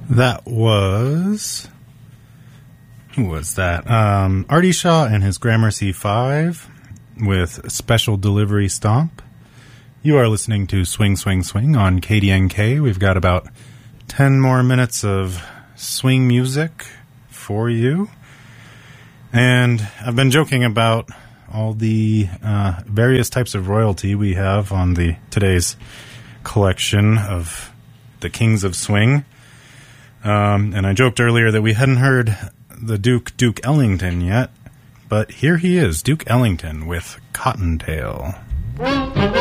That was... Who was that? Artie Shaw and his Gramercy 5 with Special Delivery Stomp. You are listening to Swing, Swing, Swing on KDNK. We've got about 10 more minutes of swing music for you. And I've been joking about all the various types of royalty we have on today's collection of the Kings of Swing. And I joked earlier that we hadn't heard the Duke Ellington yet, but here he is, Duke Ellington with Cottontail.